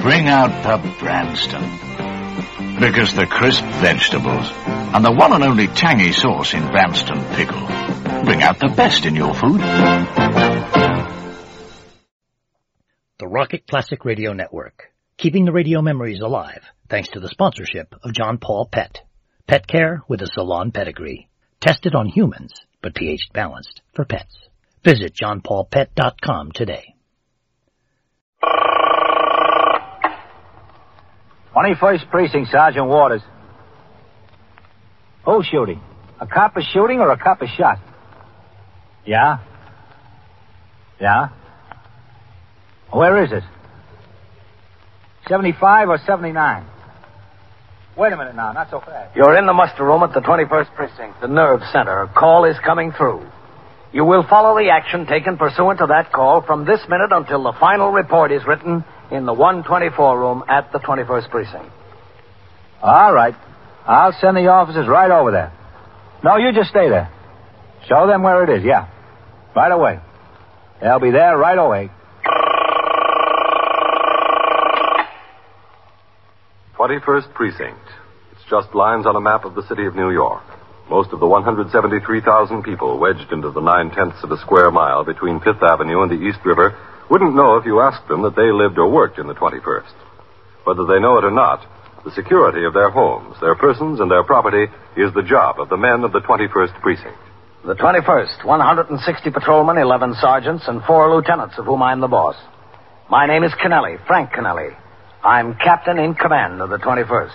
Bring out the Branston. Because the crisp vegetables and the one and only tangy sauce in Branston pickle bring out the best in your food. The Rocket Classic Radio Network, keeping the radio memories alive thanks to the sponsorship of John Paul Pet. Pet care with a salon pedigree. Tested on humans, but pH balanced for pets. Visit johnpaulpet.com today. 21st Precinct, Sergeant Waters. Who's shooting? A cop is shooting or a cop is shot? Yeah? Yeah? Where is it? 75 or 79? Wait a minute now, not so fast. You're in the muster room at the 21st Precinct, the nerve center. A call is coming through. You will follow the action taken pursuant to that call from this minute until the final report is written in the 124 room at the 21st Precinct. All right. I'll send the officers right over there. No, you just stay there. Show them where it is, yeah. Right away. They'll be there right away. 21st Precinct. It's just lines on a map of the city of New York. Most of the 173,000 people wedged into the 9/10 of a square mile between Fifth Avenue and the East River wouldn't know if you asked them that they lived or worked in the 21st. Whether they know it or not, the security of their homes, their persons, and their property is the job of the men of the 21st Precinct. The 21st, 160 patrolmen, 11 sergeants, and 4 lieutenants, of whom I'm the boss. My name is Kennelly, Frank Kennelly. I'm captain in command of the 21st.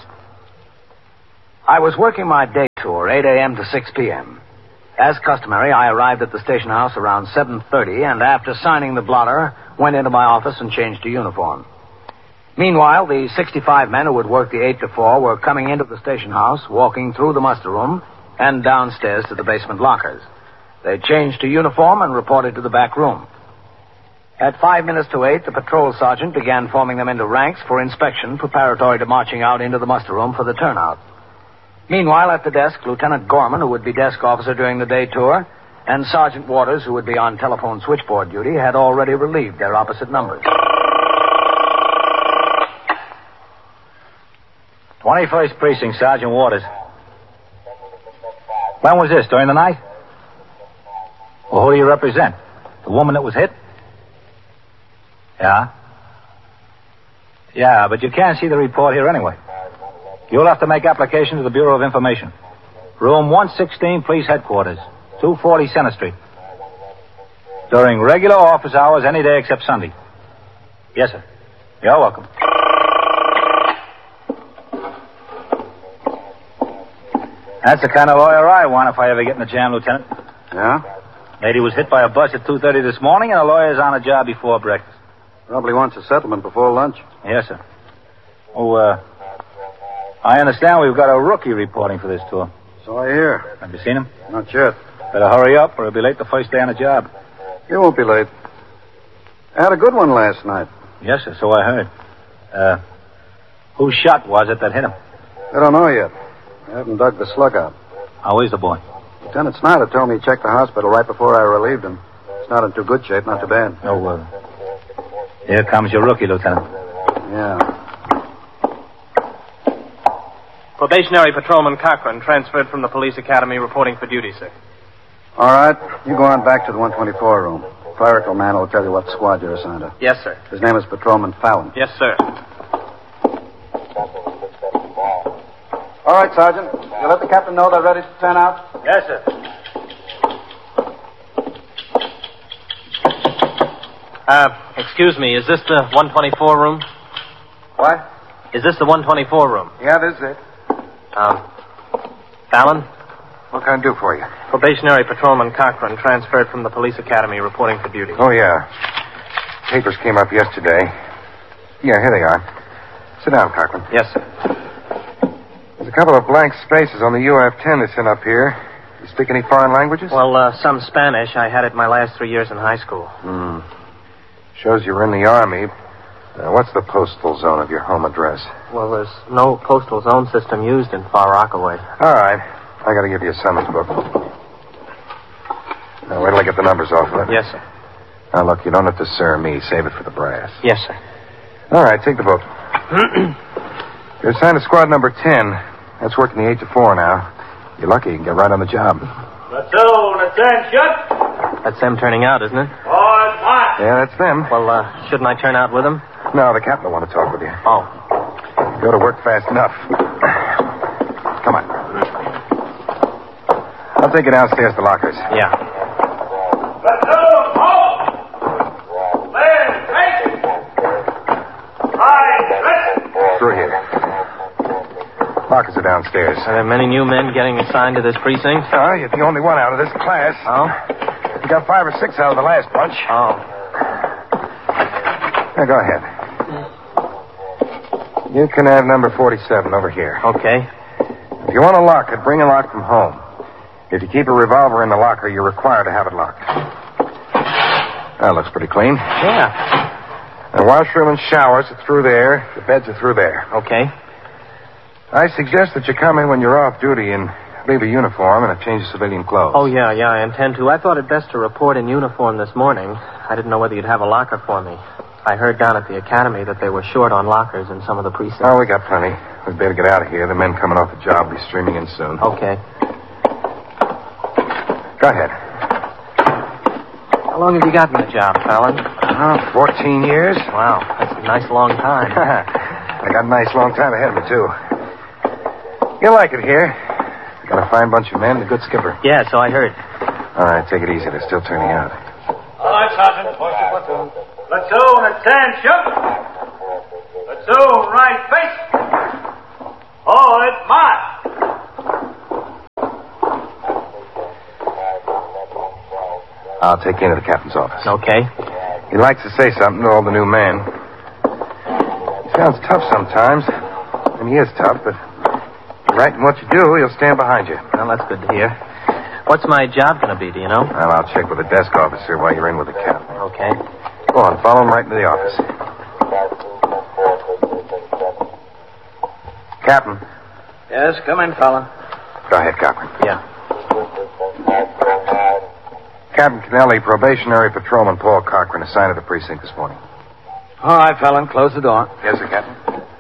I was working my day tour, 8 a.m. to 6 p.m. As customary, I arrived at the station house around 7:30, and after signing the blotter, went into my office and changed to uniform. Meanwhile, the 65 men who would work the 8 to 4 were coming into the station house, walking through the muster room, and downstairs to the basement lockers. They changed to uniform and reported to the back room. At 5 minutes to 8, the patrol sergeant began forming them into ranks for inspection, preparatory to marching out into the muster room for the turnout. Meanwhile, at the desk, Lieutenant Gorman, who would be desk officer during the day tour, and Sergeant Waters, who would be on telephone switchboard duty, had already relieved their opposite numbers. 21st Precinct, Sergeant Waters. When was this, during the night? Well, who do you represent? The woman that was hit? Yeah? Yeah, but you can't see the report here anyway. You'll have to make application to the Bureau of Information. Room 116, Police Headquarters, 240 Center Street. During regular office hours, any day except Sunday. Yes, sir. You're welcome. That's the kind of lawyer I want if I ever get in the jam, Lieutenant. Yeah? Lady was hit by a bus at 2:30 this morning, and the lawyer's on a job before breakfast. Probably wants a settlement before lunch. Yes, sir. Oh, I understand we've got a rookie reporting for this tour. So I hear. Have you seen him? Not yet. Better hurry up, or he'll be late the first day on the job. You won't be late. I had a good one last night. Yes, sir, so I heard. Whose shot was it that hit him? I don't know yet. I haven't dug the slug out. How is the boy? Lieutenant Snyder told me he checked the hospital right before I relieved him. It's not in too good shape, not too bad. Oh, here comes your rookie, Lieutenant. Yeah. Probationary Patrolman Cochran, transferred from the police academy, reporting for duty, sir. All right. You go on back to the 124 room. Clerical man will tell you what squad you're assigned to. Yes, sir. His name is Patrolman Fallon. Yes, sir. All right, Sergeant. You let the captain know they're ready to turn out? Yes, sir. Excuse me, is this the 124 room? What? Is this the 124 room? Yeah, this is it. Fallon? What can I do for you? Probationary Patrolman Cochran, transferred from the police academy, reporting for duty. Oh, yeah. Papers came up yesterday. Yeah, here they are. Sit down, Cochran. Yes, sir. There's a couple of blank spaces on the UF-10 they sent up here. You speak any foreign languages? Well, some Spanish. I had it my last 3 years in high school. Shows you were in the Army. What's the postal zone of your home address? Well, there's no postal zone system used in Far Rockaway. All right. I got to give you a summons book. Now, wait till I get the numbers off of it. Yes, sir. Now, look, you don't have to sir me. Save it for the brass. Yes, sir. All right, take the book. You're assigned to squad number 10. That's working the 8 to 4 now. You're lucky you can get right on the job. Platoon, attention! That's them turning out, isn't it? All fire! Yeah, that's them. Well, shouldn't I turn out with them? No, the captain will want to talk with you. Oh. Go to work fast enough. Come on. I'll take you downstairs to lockers. Yeah. Platoon, halt! Man, face! Line, dress! Through here. Lockers are downstairs. Are there many new men getting assigned to this precinct? No, you're the only one out of this class. Oh? You got 5 or 6 out of the last bunch. Oh. Now, go ahead. You can have number 47 over here. Okay. If you want to lock it, bring a lock from home. If you keep a revolver in the locker, you're required to have it locked. That looks pretty clean. Yeah. The washroom and showers are through there. The beds are through there. Okay. I suggest that you come in when you're off duty and leave a uniform and a change of civilian clothes. Oh, yeah, I intend to. I thought it best to report in uniform this morning. I didn't know whether you'd have a locker for me. I heard down at the academy that they were short on lockers in some of the precincts. Oh, we got plenty. We'd better get out of here. The men coming off the job will be streaming in soon. Okay. Go ahead. How long have you got in the job, Fallon? 14 years. Wow, that's a nice long time. I got a nice long time ahead of me, too. You'll like it here. Got a fine bunch of men and a good skipper. Yeah, so I heard. All right, take it easy. They're still turning out. All right, Sergeant. Platoon. Platoon, attention! Platoon, right face! Hold it, march! I'll take you into the captain's office. Okay. He likes to say something to all the new men. Sounds tough sometimes. And he is tough, but right in what you do, he'll stand behind you. Well, that's good to hear. What's my job going to be, do you know? Well, I'll check with the desk officer while you're in with the captain. Okay. Go on, follow him right into the office. Captain. Yes, come in, fella. Go ahead, Cochran. Yeah. Captain Kennelly, probationary patrolman Paul Cochran, assigned to the precinct this morning. All right, fella, close the door. Yes, sir, Captain.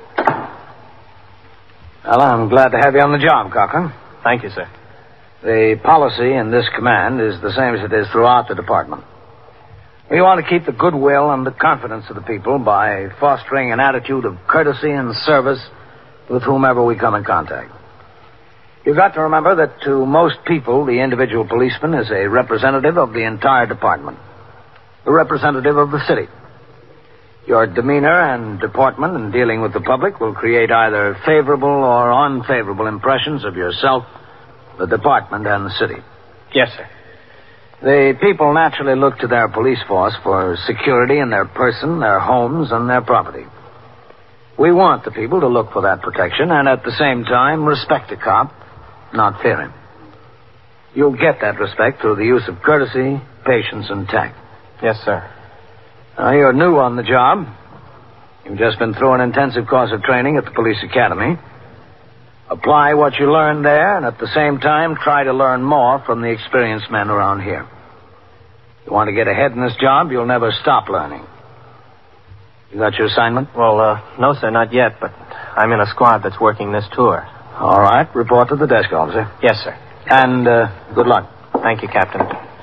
Well, I'm glad to have you on the job, Cochran. Thank you, sir. The policy in this command is the same as it is throughout the department. We want to keep the goodwill and the confidence of the people by fostering an attitude of courtesy and service with whomever we come in contact. You've got to remember that to most people, the individual policeman is a representative of the entire department, a representative of the city. Your demeanor and deportment in dealing with the public will create either favorable or unfavorable impressions of yourself, the department, and the city. Yes, sir. The people naturally look to their police force for security in their person, their homes, and their property. We want the people to look for that protection and at the same time respect a cop, not fear him. You'll get that respect through the use of courtesy, patience, and tact. Yes, sir. Now, you're new on the job. You've just been through an intensive course of training at the police academy. Apply what you learned there, and at the same time, try to learn more from the experienced men around here. You want to get ahead in this job, you'll never stop learning. You got your assignment? Well, no, sir, not yet, but I'm in a squad that's working this tour. All right, report to the desk officer. Yes, sir. And good luck. Thank you, Captain.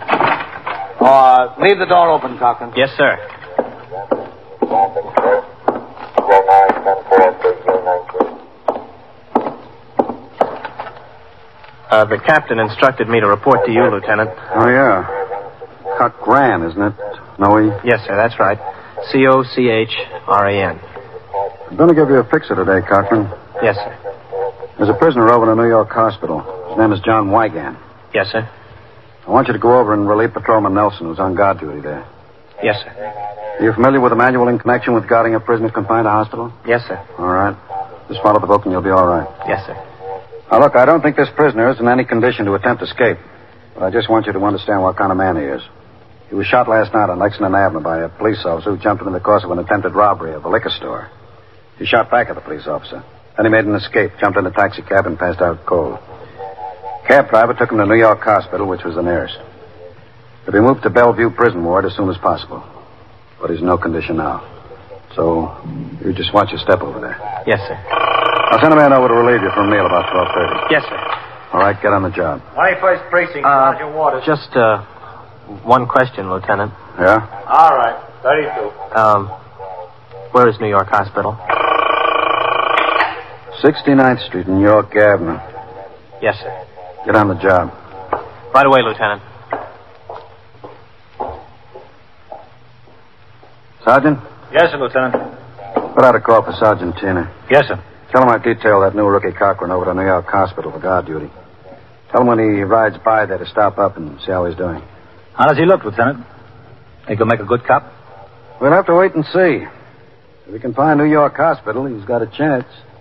Leave the door open, Cochran. Yes, sir. The captain instructed me to report to you, Lieutenant. Oh, yeah. Cochran, isn't it? No, Yes, sir, that's right. Cochran. I'm going to give you a fixer today, Cochran. Yes, sir. There's a prisoner over in a New York hospital. His name is John Wygan. Yes, sir. I want you to go over and relieve Patrolman Nelson, who's on guard duty there. Yes, sir. Are you familiar with the manual in connection with guarding a prisoner confined to hospital? Yes, sir. All right. Just follow the book and you'll be all right. Yes, sir. Now, look, I don't think this prisoner is in any condition to attempt escape. But I just want you to understand what kind of man he is. He was shot last night on Lexington Avenue by a police officer who jumped him in the course of an attempted robbery of a liquor store. He shot back at the police officer. Then he made an escape, jumped in a taxi cab, and passed out cold. Cab driver took him to New York Hospital, which was the nearest. He'll be moved to Bellevue Prison Ward as soon as possible. But he's in no condition now. So you just watch your step over there. Yes, sir. I'll send a man over to relieve you from a meal about 12:30. Yes, sir. All right, get on the job. 21st Precinct, Sergeant Waters. Just, one question, Lieutenant. Yeah? All right, 32. Where is New York Hospital? 69th Street, New York Avenue. Yes, sir. Get on the job. Right away, Lieutenant. Sergeant, Yes, sir, Lieutenant. put out a call for Sergeant Tina. Yes, sir. Tell him I detail that new rookie Cochran over to New York Hospital for guard duty. Tell him when he rides by there to stop up and see how he's doing. How does he look, Lieutenant? Think he'll make a good cop? We'll have to wait and see. If we can find New York Hospital, he's got a chance.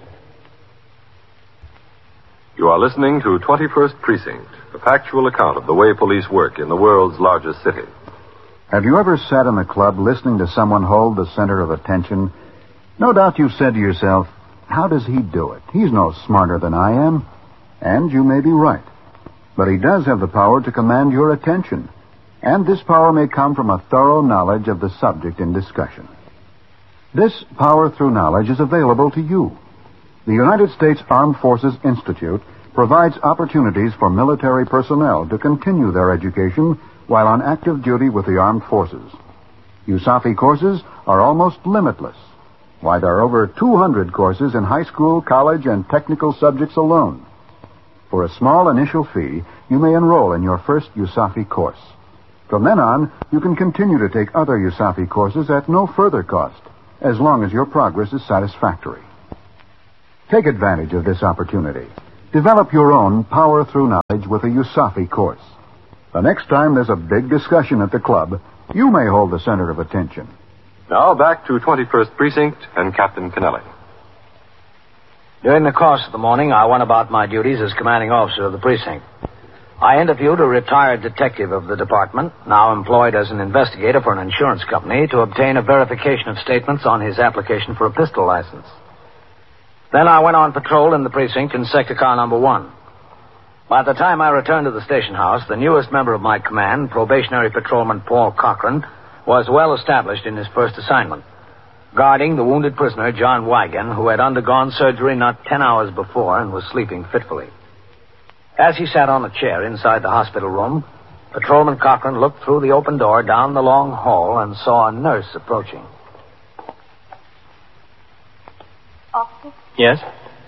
You are listening to 21st Precinct, a factual account of the way police work in the world's largest city. Have you ever sat in a club listening to someone hold the center of attention? No doubt you've said to yourself, how does he do it? He's no smarter than I am. And you may be right. But he does have the power to command your attention. And this power may come from a thorough knowledge of the subject in discussion. This power through knowledge is available to you. The United States Armed Forces Institute provides opportunities for military personnel to continue their education while on active duty with the armed forces. USAFI courses are almost limitless. Why, there are over 200 courses in high school, college, and technical subjects alone. For a small initial fee, you may enroll in your first USAFI course. From then on, you can continue to take other USAFI courses at no further cost, as long as your progress is satisfactory. Take advantage of this opportunity. Develop your own power through knowledge with a USAFI course. The next time there's a big discussion at the club, you may hold the center of attention. Now back to 21st Precinct and Captain Kennelly. During the course of the morning, I went about my duties as commanding officer of the precinct. I interviewed a retired detective of the department, now employed as an investigator for an insurance company, to obtain a verification of statements on his application for a pistol license. Then I went on patrol in the precinct in sector car number 1. By the time I returned to the station house, the newest member of my command, probationary patrolman Paul Cochran, was well established in his first assignment, guarding the wounded prisoner, John Wigan, who had undergone surgery not 10 hours before and was sleeping fitfully. As he sat on a chair inside the hospital room, Patrolman Cochran looked through the open door down the long hall and saw a nurse approaching. Officer? Yes?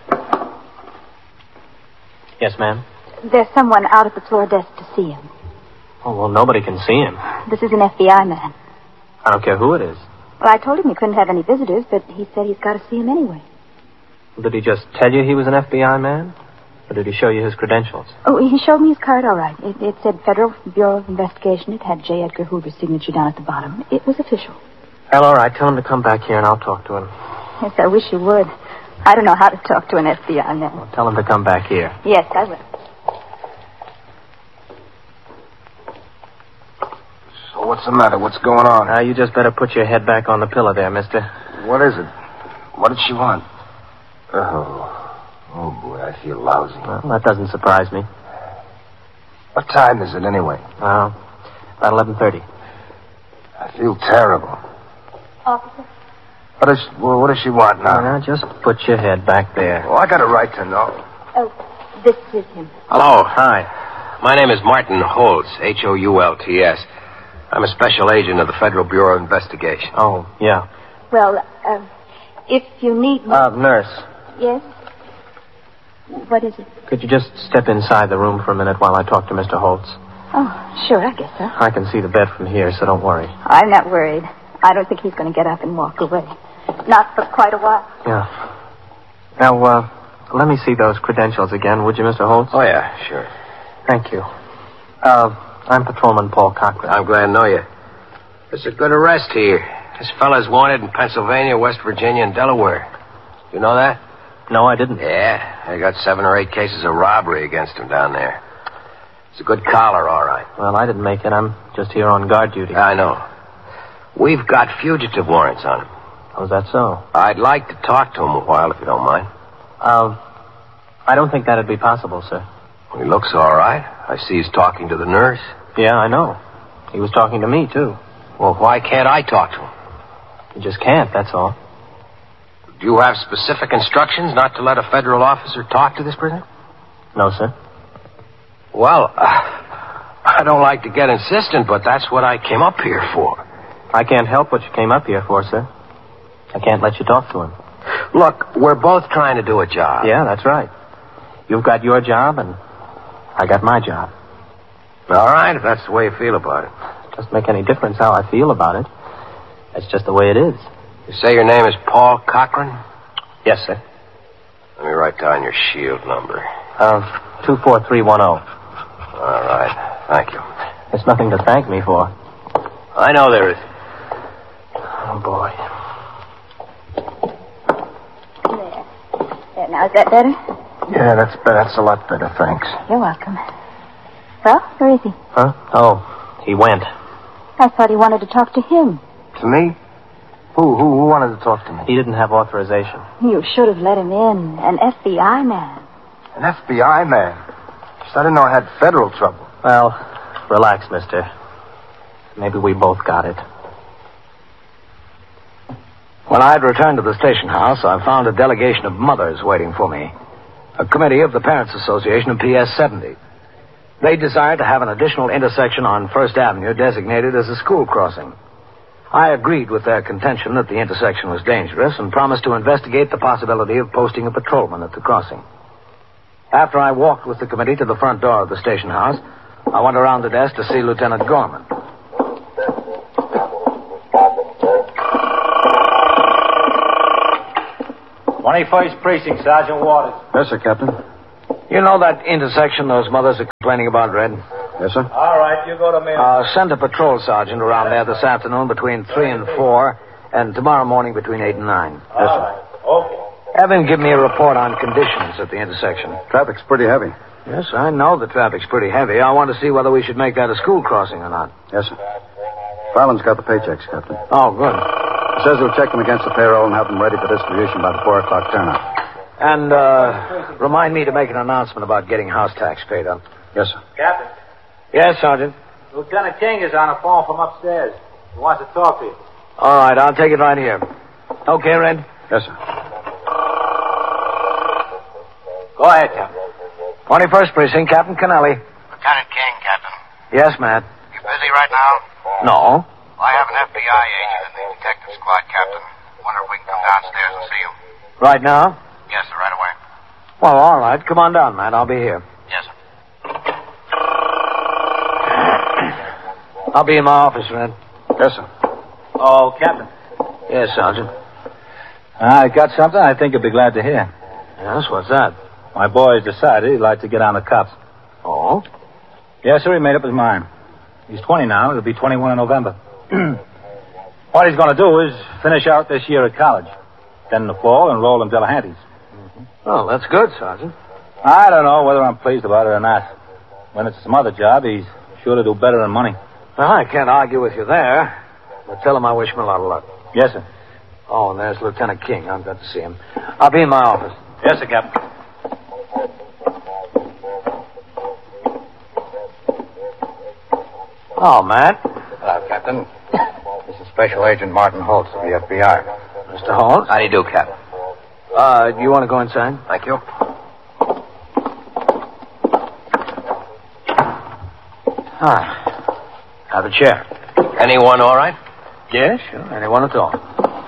Yes, ma'am? There's someone out at the floor desk to see him. Oh, well, nobody can see him. This is an FBI man. I don't care who it is. Well, I told him he couldn't have any visitors, but he said he's got to see him anyway. Did he just tell you he was an FBI man? Or did he show you his credentials? Oh, he showed me his card, all right. It said Federal Bureau of Investigation. It had J. Edgar Hoover's signature down at the bottom. It was official. Well, all right. Tell him to come back here and I'll talk to him. Yes, I wish you would. I don't know how to talk to an FBI man. Well, tell him to come back here. Yes, I will. So what's the matter? What's going on? You just better put your head back on the pillow there, mister. What is it? What did she want? Oh, boy, I feel lousy. Well, that doesn't surprise me. What time is it anyway? About 11:30. I feel terrible. Officer? What does she want now? Now, just put your head back there. Oh, I got a right to know. Oh, this is him. Hello. Hi. My name is Martin Holtz, Hoults. I'm a special agent of the Federal Bureau of Investigation. Oh, yeah. Well, if you need me... Nurse. Yes? What is it? Could you just step inside the room for a minute while I talk to Mr. Holtz? Oh, sure, I guess so. I can see the bed from here, so don't worry. I'm not worried. I don't think he's going to get up and walk away. Not for quite a while. Yeah. Now, let me see those credentials again, would you, Mr. Holtz? Oh, yeah, sure. Thank you. I'm Patrolman Paul Cochran. I'm glad to know you. It's a good arrest here. This fella's wanted in Pennsylvania, West Virginia, and Delaware. You know that? No, I didn't. Yeah, they got 7 or 8 cases of robbery against him down there. It's a good collar, all right. Well, I didn't make it. I'm just here on guard duty. I know. We've got fugitive warrants on him. Oh, is that so? I'd like to talk to him a while, if you don't mind. I don't think that'd be possible, sir. Well, he looks all right. I see he's talking to the nurse. Yeah, I know. He was talking to me, too. Well, why can't I talk to him? You just can't, that's all. Do you have specific instructions not to let a federal officer talk to this prisoner? No, sir. Well, I don't like to get insistent, but that's what I came up here for. I can't help what you came up here for, sir. I can't let you talk to him. Look, we're both trying to do a job. Yeah, that's right. You've got your job, and I got my job. All right, if that's the way you feel about it. Doesn't make any difference how I feel about it. That's just the way it is. You say your name is Paul Cochran? Yes, sir. Let me write down your shield number. 24310. All right. Thank you. There's nothing to thank me for. I know there is. Oh, boy. There, now, is that better? Yeah, that's a lot better, thanks. You're welcome. Well, where is he? Huh? Oh, he went. I thought he wanted to talk to him. To me? Who wanted to talk to me? He didn't have authorization. You should have let him in. An FBI man. An FBI man? Just I didn't know I had federal trouble. Well, relax, mister. Maybe we both got it. When I had returned to the station house, I found a delegation of mothers waiting for me. A committee of the Parents Association of PS 70. They desired to have an additional intersection on First Avenue designated as a school crossing. I agreed with their contention that the intersection was dangerous and promised to investigate the possibility of posting a patrolman at the crossing. After I walked with the committee to the front door of the station house, I went around the desk to see Lieutenant Gorman. 21st Precinct, Sergeant Waters. Yes, sir, Captain. You know that intersection those mothers are complaining about, Red? Yes, sir. All right, you go to me. Send a patrol sergeant around there this afternoon between 3 and 4, and tomorrow morning between 8 and 9. Yes, sir. All right. Okay. Have him give me a report on conditions at the intersection. Traffic's pretty heavy. Yes, I know the traffic's pretty heavy. I want to see whether we should make that a school crossing or not. Yes, sir. Fallon's got the paychecks, Captain. Oh, good. He says he'll check them against the payroll and have them ready for distribution by the 4 o'clock turnout. And, remind me to make an announcement about getting house tax paid up. Yes, sir. Captain, Yes, Sergeant. Lieutenant King is on a phone from upstairs. He wants to talk to you. All right, I'll take it right here. Okay, Red? Yes, sir. Go ahead, Captain. 21st Precinct, Captain Kennelly. Lieutenant King, Captain. Yes, Matt. You busy right now? No. I have an FBI agent in the detective squad, Captain. Wonder if we can come downstairs and see him. Right now? Yes, sir, right away. Well, all right. Come on down, Matt. I'll be here. Yes, sir. I'll be in my office, Red. Yes, sir. Oh, Captain. Yes, Sergeant. I got something I think you'll be glad to hear. Yes, what's that? My boy's decided he'd like to get on the cops. Oh? Yes, sir, he made up his mind. He's 20 now. He'll be 21 in November. What he's going to do is finish out this year at college. Then in the fall, enroll in Delahanty's. Well, that's good, Sergeant. I don't know whether I'm pleased about it or not. When it's some other job, he's sure to do better than money. Well, I can't argue with you there. But tell him I wish him a lot of luck. Yes, sir. Oh, and there's Lieutenant King. I've got to see him. I'll be in my office. Yes, sir, Captain. Oh, Matt. Hello, Captain. This is Special Agent Martin Holtz of the FBI. Mr. Holtz? How do you do, Captain? Do you want to go inside? Thank you. Have a chair. Anyone all right? Yes, sure. Anyone at all.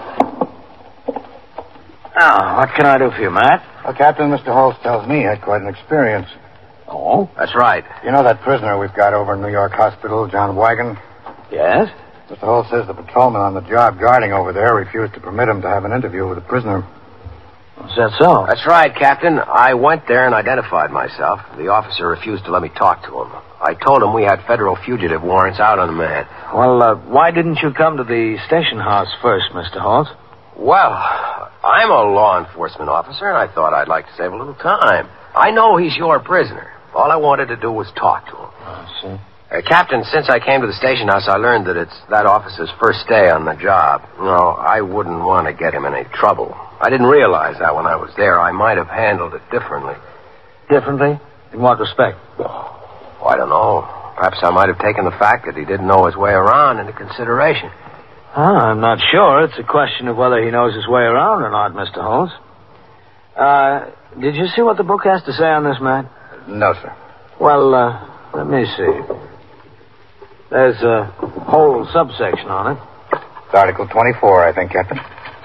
Now, what can I do for you, Matt? Well, Captain, Mr. Holtz tells me he had quite an experience. Oh? That's right. You know that prisoner we've got over in New York Hospital, John Wagon? Yes? Mr. Holtz says the patrolman on the job guarding over there refused to permit him to have an interview with the prisoner. Is that so? That's right, Captain. I went there and identified myself. The officer refused to let me talk to him. I told him we had federal fugitive warrants out on the man. Well, why didn't you come to the station house first, Mr. Holtz? Well, I'm a law enforcement officer, and I thought I'd like to save a little time. I know he's your prisoner. All I wanted to do was talk to him. I see. Captain, since I came to the station house, I learned that it's that officer's first day on the job. No, I wouldn't want to get him in any trouble. I didn't realize that when I was there. I might have handled it differently. Differently? In what respect? Oh, I don't know. Perhaps I might have taken the fact that he didn't know his way around into consideration. I'm not sure. It's a question of whether he knows his way around or not, Mr. Holmes. Did you see what the book has to say on this, man? No, sir. Well, let me see. There's a whole subsection on it. It's Article 24, I think, Captain.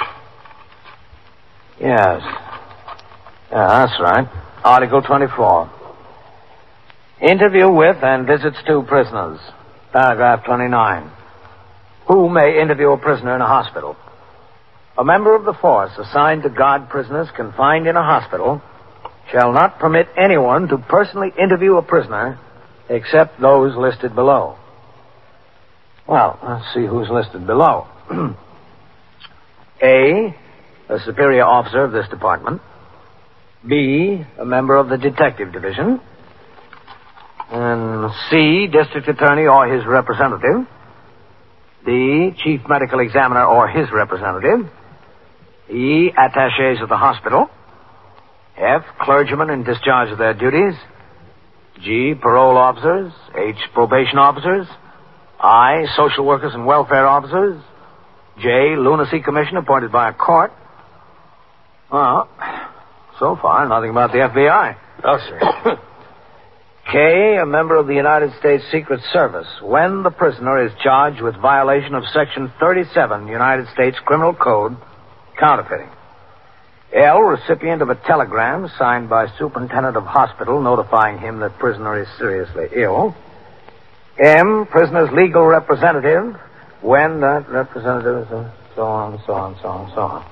Yes. Yeah, that's right. Article 24. Interview with and visits to prisoners. Paragraph 29. Who may interview a prisoner in a hospital? A member of the force assigned to guard prisoners confined in a hospital shall not permit anyone to personally interview a prisoner except those listed below. Well, let's see who's listed below. A superior officer of this department. B, a member of the detective division. And C, district attorney or his representative. D, chief medical examiner or his representative. E, attachés of the hospital. F, clergymen in discharge of their duties. G, parole officers. H, probation officers. I, social workers and welfare officers. J, lunacy commission appointed by a court. Well, so far, nothing about the FBI. No, sir. K, a member of the United States Secret Service, when the prisoner is charged with violation of Section 37, United States Criminal Code, counterfeiting. L, recipient of a telegram signed by superintendent of hospital notifying him that prisoner is seriously ill. M, prisoner's legal representative, when that representative is so on.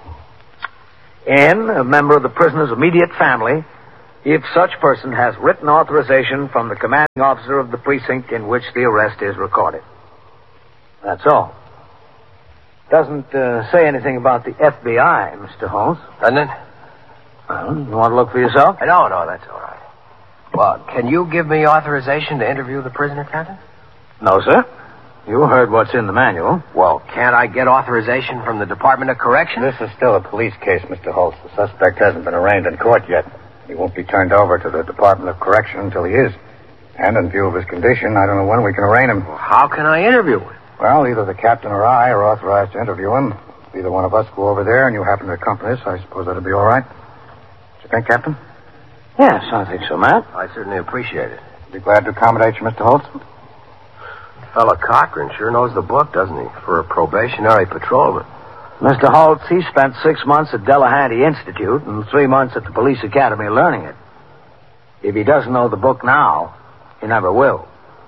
N, a member of the prisoner's immediate family, if such person has written authorization from the commanding officer of the precinct in which the arrest is recorded. That's all. Doesn't say anything about the FBI, Mr. Holmes. Doesn't it? You want to look for yourself? No, that's all right. Well, can you give me authorization to interview the prisoner, Captain? No, sir. You heard what's in the manual. Well, can't I get authorization from the Department of Corrections? This is still a police case, Mr. Holtz. The suspect hasn't been arraigned in court yet. He won't be turned over to the Department of Correction until he is. And in view of his condition, I don't know when we can arraign him. Well, how can I interview him? Well, either the captain or I are authorized to interview him. If either one of us go over there and you happen to accompany us, I suppose that'll be all right. Do you think, Captain? Yes, I think so, Matt. I certainly appreciate it. Be glad to accommodate you, Mr. Holtz. Fellow Cochran sure knows the book, doesn't he? For a probationary patrolman. Mr. Holtz, he spent 6 months at Delahanty Institute and 3 months at the police academy learning it. If he doesn't know the book now, he never will.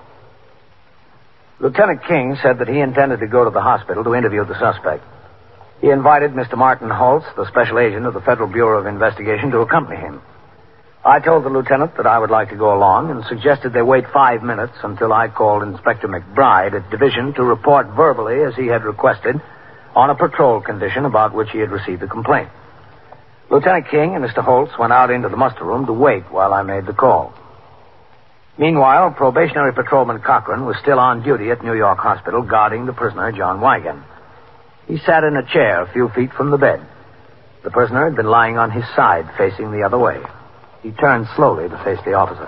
Lieutenant King said that he intended to go to the hospital to interview the suspect. He invited Mr. Martin Holtz, the special agent of the Federal Bureau of Investigation, to accompany him. I told the lieutenant that I would like to go along and suggested they wait 5 minutes until I called Inspector McBride at Division to report verbally, as he had requested, on a patrol condition about which he had received a complaint. Lieutenant King and Mr. Holtz went out into the muster room to wait while I made the call. Meanwhile, probationary patrolman Cochran was still on duty at New York Hospital guarding the prisoner, John Wigan. He sat in a chair a few feet from the bed. The prisoner had been lying on his side, facing the other way. He turned slowly to face the officer.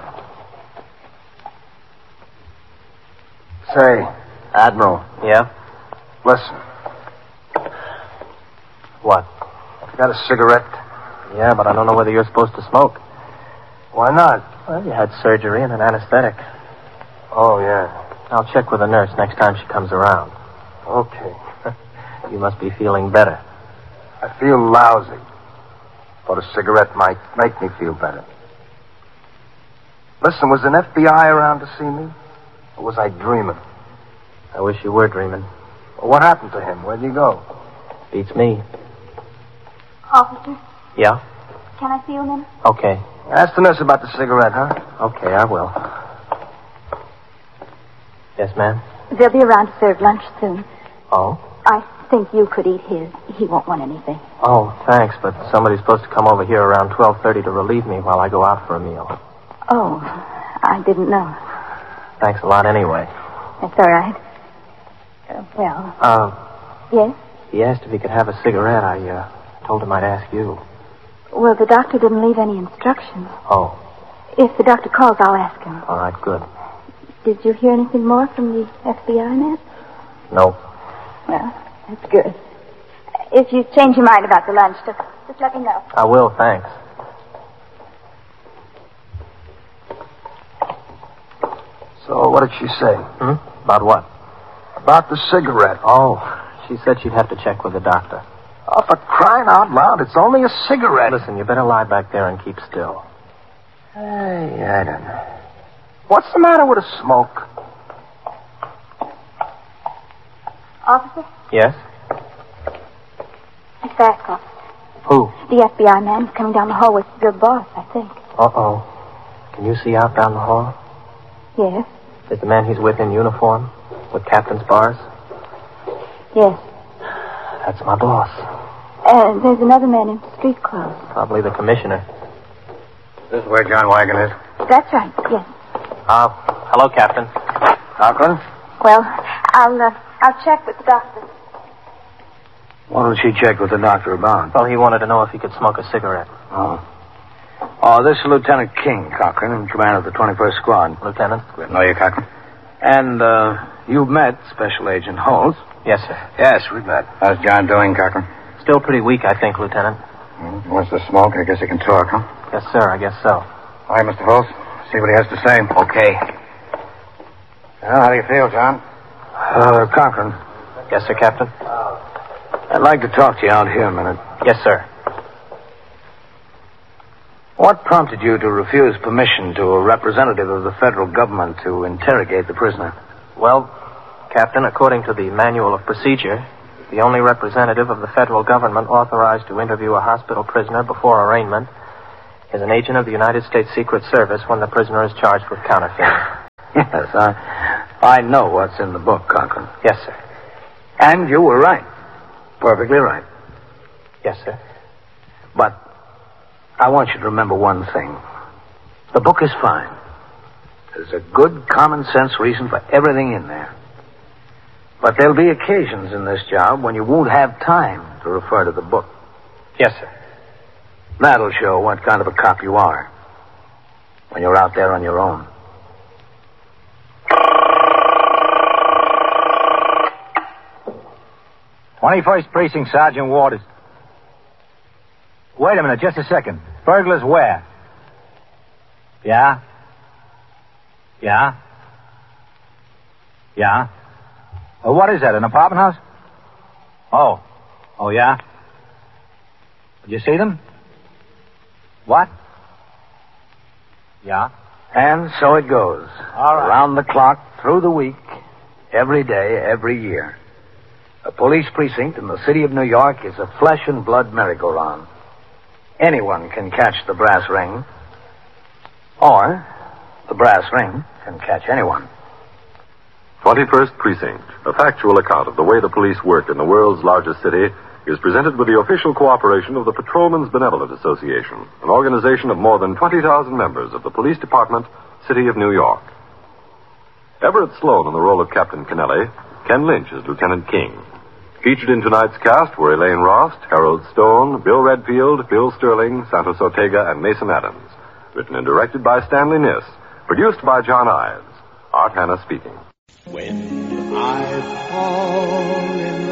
Say, Admiral. Yeah? Listen. What? You got a cigarette? Yeah, but I don't know whether you're supposed to smoke. Why not? Well, you had surgery and an anesthetic. Oh, yeah. I'll check with the nurse next time she comes around. Okay. You must be feeling better. I feel lousy. But a cigarette might make me feel better. Listen, was an FBI around to see me? Or was I dreaming? I wish you were dreaming. Well, what happened to him? Where'd he go? Beats me. Officer, Yeah? can I see you a minute? Okay. Ask the nurse about the cigarette, huh? Okay, I will. Yes, ma'am? They'll be around to serve lunch soon. Oh? I think you could eat his. He won't want anything. Oh, thanks, but somebody's supposed to come over here around 12:30 to relieve me while I go out for a meal. Oh, I didn't know. Thanks a lot anyway. That's all right. Yes? He asked if he could have a cigarette. I told him I'd ask you. Well, the doctor didn't leave any instructions. Oh. If the doctor calls, I'll ask him. All right, good. Did you hear anything more from the FBI, Matt? No. Well, That's good. If you change your mind about the lunch, just let me know. I will, thanks. So what did she say? About what? About the cigarette. Oh, she said she'd have to check with the doctor. Oh, for crying out loud, it's only a cigarette. Listen, you better lie back there and keep still. Hey, I don't know. What's the matter with a smoke? Officer? Yes? It's Bask, officer. Who? The FBI man coming down the hall with your boss, I think. Uh-oh. Can you see out down the hall? Yes. Is the man he's with in uniform? With captain's bars? Yes. That's my boss. There's another man in street clothes. Probably the commissioner. This is where John Wagon is. That's right, yes. Hello, Captain. Conklin? Well, I'll check with the doctor. What did she check with the doctor about? Well, he wanted to know if he could smoke a cigarette. Oh, this is Lieutenant King, Cochran, in command of the 21st Squad. Lieutenant? Good to know you, Cochran. And, you've met Special Agent Holmes. Yes, sir. Yes, we've met. How's John doing, Cochran? Still pretty weak, I think, Lieutenant. Wants to smoke? I guess he can talk, huh? Yes, sir, I guess so. All right, Mr. Holmes. See what he has to say. Okay. Well, how do you feel, John? Cochran. Yes, sir, Captain? I'd like to talk to you out here a minute. Yes, sir. What prompted you to refuse permission to a representative of the federal government to interrogate the prisoner? Well, Captain, according to the Manual of Procedure, the only representative of the federal government authorized to interview a hospital prisoner before arraignment is an agent of the United States Secret Service when the prisoner is charged with counterfeiting. Yes, I know what's in the book, Cochran. Yes, sir. And you were right. Perfectly right. Yes, sir. But I want you to remember one thing. The book is fine. There's a good common sense reason for everything in there. But there'll be occasions in this job when you won't have time to refer to the book. Yes, sir. That'll show what kind of a cop you are when you're out there on your own. "21st Precinct, Sergeant Waters." Wait a minute, just a second. Burglars where? Yeah? Yeah? Yeah? What is that, an apartment house? Oh, yeah? Did you see them? What? Yeah? And so it goes. All right. Around the clock, through the week, every day, every year. A police precinct in the city of New York is a flesh and blood merry-go-round. Anyone can catch the brass ring, or the brass ring can catch anyone. 21st Precinct, a factual account of the way the police work in the world's largest city, is presented with the official cooperation of the Patrolmen's Benevolent Association, an organization of more than 20,000 members of the Police Department, City of New York. Everett Sloan in the role of Captain Kennelly, Ken Lynch as Lieutenant King. Featured in tonight's cast were Elaine Rost, Harold Stone, Bill Redfield, Bill Sterling, Santos Ortega, and Mason Adams. Written and directed by Stanley Niss. Produced by John Ives. Art Hanna speaking. When I fall in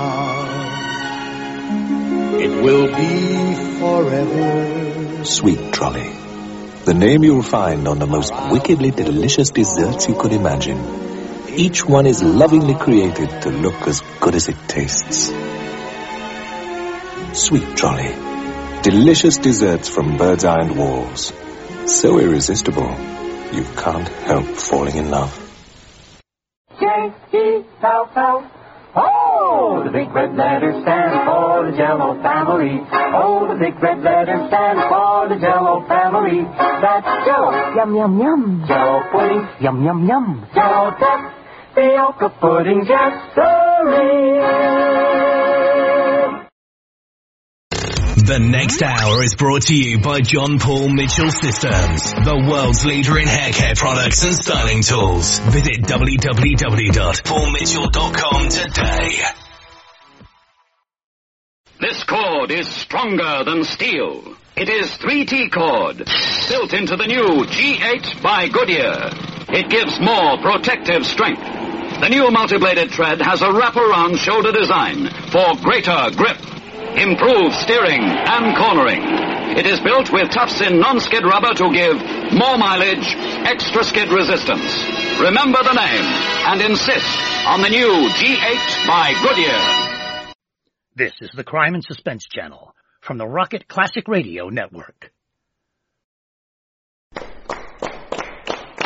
love, it will be forever. Sweet Trolley. The name you'll find on the most wickedly delicious desserts you could imagine. Each one is lovingly created to look as good as it tastes. Sweet Trolley. Delicious desserts from Bird's Eye and Walls. So irresistible, you can't help falling in love. J-E-L-L. Oh, the big red letters stand for the Jell-O family. Oh, the big red letters stand for the Jell-O family. That's Jell-O. Yum, yum, yum. Jell-O pudding. Yum, yum, yum. Jell-O tapioca pudding, Jesserie. The next hour is brought to you by John Paul Mitchell Systems, the world's leader in hair care products and styling tools. Visit www.paulmitchell.com today. This cord is stronger than steel. It is 3T cord, built into the new G8 by Goodyear. It gives more protective strength. The new multi-bladed tread has a wraparound shoulder design for greater grip, improved steering and cornering. It is built with tough-sin non-skid rubber to give more mileage, extra skid resistance. Remember the name and insist on the new G8 by Goodyear. This is the Crime and Suspense Channel from the Rocket Classic Radio Network.